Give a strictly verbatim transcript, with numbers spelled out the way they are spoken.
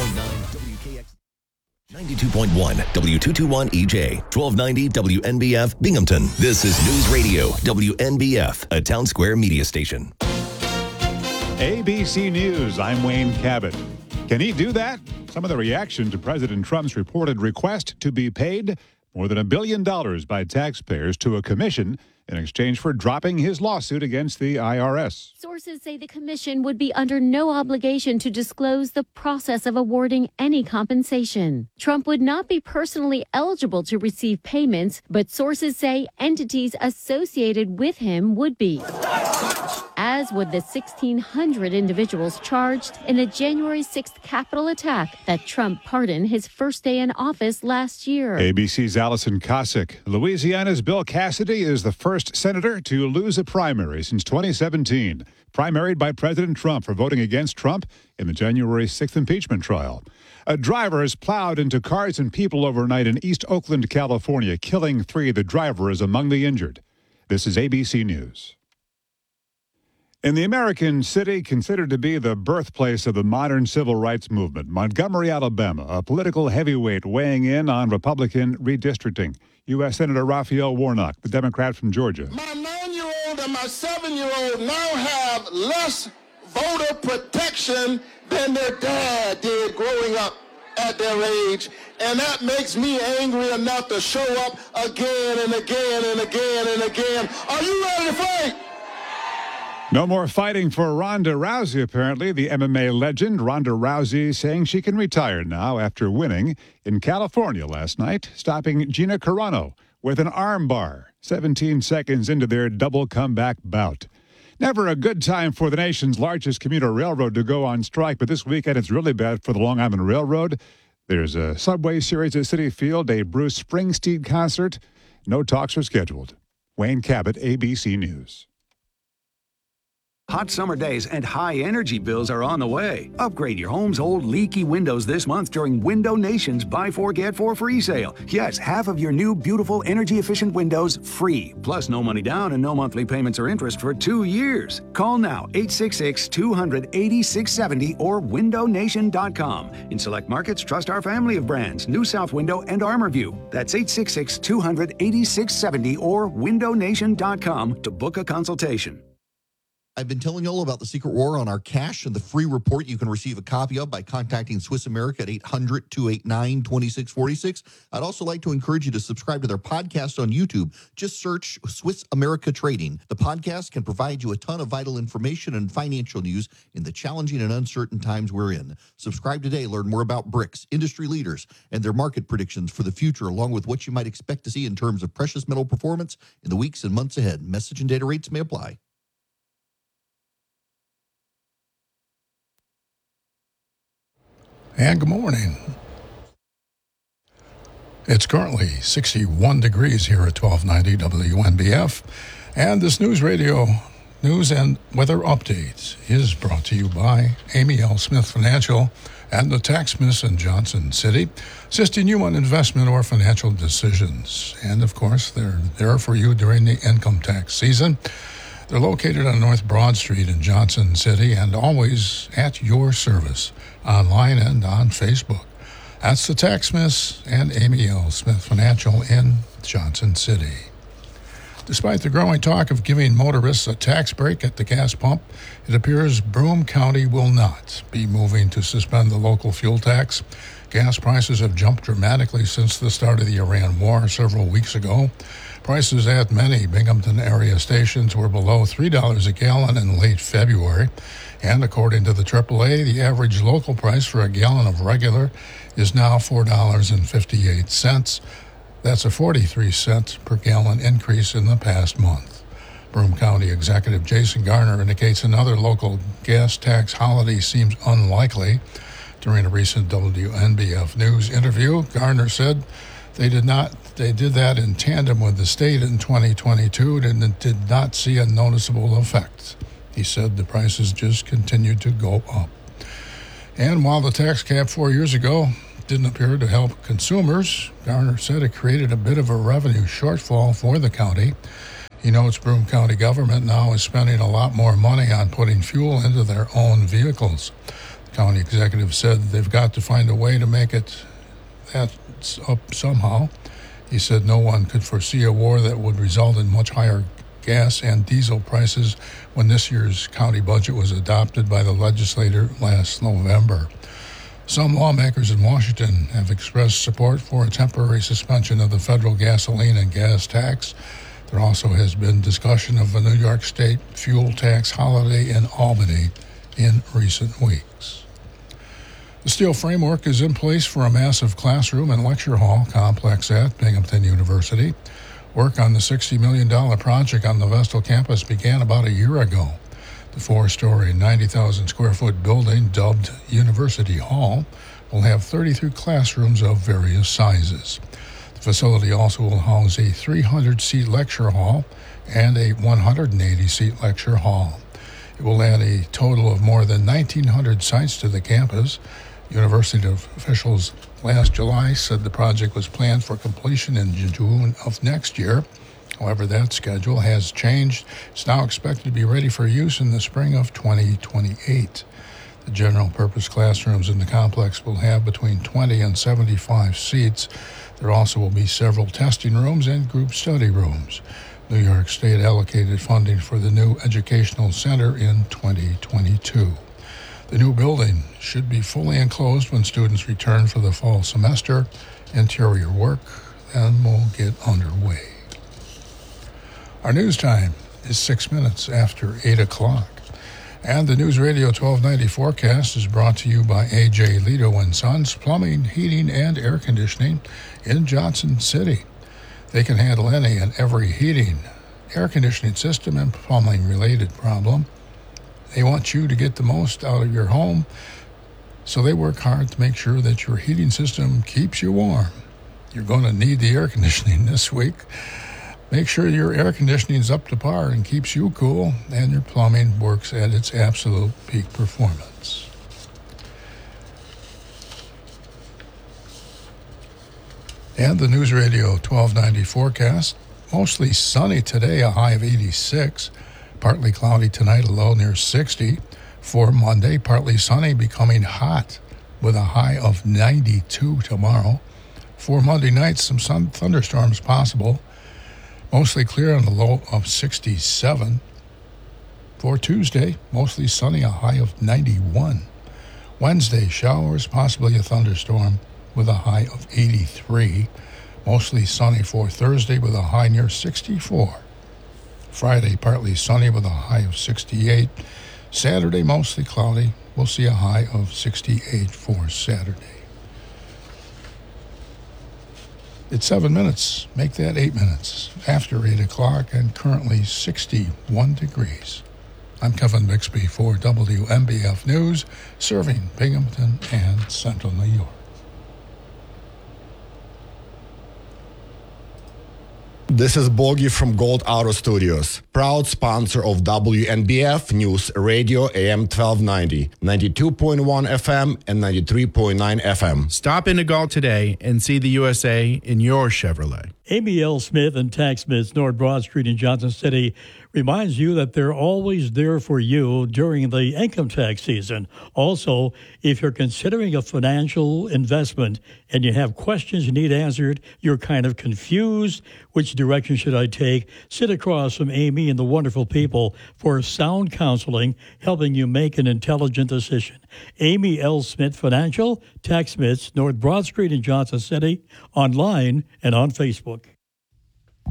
point nine W K X, ninety-two point one W two twenty-one E J, twelve ninety W N B F Binghamton. This is News Radio W N B F, a Town Square media station. A B C News, I'm Wayne Cabot. Can he do that? Some of the reaction to President Trump's reported request to be paid more than a billion dollars by taxpayers to a commission in exchange for dropping his lawsuit against the I R S. Sources say the commission would be under no obligation to disclose the process of awarding any compensation. Trump would not be personally eligible to receive payments, but sources say entities associated with him would be, as would the sixteen hundred individuals charged in a January sixth Capitol attack that Trump pardoned his first day in office last year. A B C's Allison Cossack. Louisiana's Bill Cassidy is the first senator to lose a primary since twenty seventeen, primaried by President Trump for voting against Trump in the January sixth impeachment trial. A driver has plowed into cars and people overnight in East Oakland, California, killing three. The driver is among the injured. This is A B C News. In the American city considered to be the birthplace of the modern civil rights movement, Montgomery, Alabama, a political heavyweight weighing in on Republican redistricting. U S Senator Raphael Warnock, the Democrat from Georgia. My nine-year-old and my seven-year-old now have less voter protection than their dad did growing up at their age, and that makes me angry enough to show up again and again and again and again. Are you ready to fight? No more fighting for Ronda Rousey, apparently. The M M A legend, Ronda Rousey, saying she can retire now after winning in California last night, stopping Gina Carano with an armbar, seventeen seconds into their double comeback bout. Never a good time for the nation's largest commuter railroad to go on strike, but this weekend it's really bad for the Long Island Railroad. There's a Subway series at Citi Field, a Bruce Springsteen concert. No talks are scheduled. Wayne Cabot, A B C News. Hot summer days and high energy bills are on the way. Upgrade your home's old leaky windows this month during Window Nation's Buy Four Get Four free sale. Yes, half of your new beautiful energy efficient windows free. Plus no money down and no monthly payments or interest for two years. Call now eight six six, two hundred, eighty-six seventy or window nation dot com. In select markets, trust our family of brands, New South Window and ArmorView. That's eight six six, two hundred, eighty-six seventy or window nation dot com to book a consultation. I've been telling you all about the Secret War on our cash and the free report you can receive a copy of by contacting Swiss America at eight hundred, two eight nine, two six four six. I'd also like to encourage you to subscribe to their podcast on YouTube. Just search Swiss America Trading. The podcast can provide you a ton of vital information and financial news in the challenging and uncertain times we're in. Subscribe today. Learn more about BRICS, industry leaders, and their market predictions for the future, along with what you might expect to see in terms of precious metal performance in the weeks and months ahead. Message and data rates may apply. And good morning. It's currently sixty-one degrees here at twelve ninety W N B F. And this News Radio news and weather update is brought to you by Amy L. Smith Financial and the Taxmas in Johnson City, assisting you on investment or financial decisions. And, of course, they're there for you during the income tax season. They're located on North Broad Street in Johnson City and always at your service, online and on Facebook. That's the Taxmas and Amy L. Smith Financial in Johnson City. Despite the growing talk of giving motorists a tax break at the gas pump, it appears Broome County will not be moving to suspend the local fuel tax. Gas prices have jumped dramatically since the start of the Iran war several weeks ago. Prices at many Binghamton area stations were below three dollars a gallon in late February. And according to the triple A, the average local price for a gallon of regular is now four dollars and fifty-eight cents. That's a forty-three cents per gallon increase in the past month. Broome County Executive Jason Garner indicates another local gas tax holiday seems unlikely. During a recent W N B F News interview, Garner said they did not they did that in tandem with the state in twenty twenty-two and did not see a noticeable effect. He said the prices just continued to go up. And while the tax cap four years ago didn't appear to help consumers, Garner said it created a bit of a revenue shortfall for the county. He notes Broome County government now is spending a lot more money on putting fuel into their own vehicles. County executive said they've got to find a way to make it that up somehow. He said no one could foresee a war that would result in much higher gas and diesel prices when this year's county budget was adopted by the legislature last November. Some lawmakers in Washington have expressed support for a temporary suspension of the federal gasoline and gas tax. There also has been discussion of a New York State fuel tax holiday in Albany in recent weeks. The steel framework is in place for a massive classroom and lecture hall complex at Binghamton University. Work on the sixty million dollars project on the Vestal campus began about a year ago. The four-story, ninety thousand square foot building, dubbed University Hall, will have thirty-three classrooms of various sizes. The facility also will house a three hundred seat lecture hall and a one hundred eighty seat lecture hall. It will add a total of more than nineteen hundred sites to the campus. University officials last July said the project was planned for completion in June of next year. However, that schedule has changed. It's now expected to be ready for use in the spring of twenty twenty-eight. The general-purpose classrooms in the complex will have between twenty and seventy-five seats. There also will be several testing rooms and group study rooms. New York State allocated funding for the new educational center in twenty twenty-two. The new building should be fully enclosed when students return for the fall semester. Interior work then will get underway. Our news time is six minutes after eight o'clock. And the News Radio twelve ninety forecast is brought to you by A J Lito and Sons, Plumbing, Heating, and Air Conditioning in Johnson City. They can handle any and every heating, air conditioning system, and plumbing-related problem. They want you to get the most out of your home, so they work hard to make sure that your heating system keeps you warm. You're going to need the air conditioning this week. Make sure your air conditioning is up to par and keeps you cool, and your plumbing works at its absolute peak performance. And the News Radio twelve ninety forecast, mostly sunny today, a high of eighty-six. Partly cloudy tonight, a low near sixty. For Monday, partly sunny, becoming hot with a high of ninety-two tomorrow. For Monday night, some sun thunderstorms possible. Mostly clear on a low of sixty-seven. For Tuesday, mostly sunny, a high of ninety-one. Wednesday, showers, possibly a thunderstorm with a high of eighty-three. Mostly sunny for Thursday with a high near sixty-four. Friday, partly sunny with a high of sixty-eight. Saturday, mostly cloudy. We'll see a high of sixty-eight for Saturday. It's seven minutes. Make that eight minutes after eight o'clock and currently sixty-one degrees. I'm Kevin Bixby for W M B F News, serving Binghamton and Central New York. This is Bogie from Gold Auto Studios, proud sponsor of W N B F News Radio A M twelve ninety, ninety-two point one F M and ninety-three point nine F M. Stop into Galt today and see the U S A in your Chevrolet. Amy L. Smith and Tax Smiths, North Broad Street in Johnson City, reminds you that they're always there for you during the income tax season. Also, if you're considering a financial investment and you have questions you need answered, you're kind of confused, which direction should I take? Sit across from Amy and the wonderful people for sound counseling, helping you make an intelligent decision. Amy L. Smith Financial, Tax Smiths, North Broad Street in Johnson City, online and on Facebook.